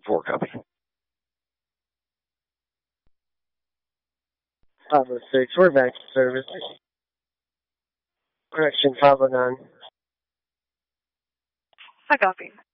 4 copy. Bravo 6, we're back to service. Correction, 509. I copy.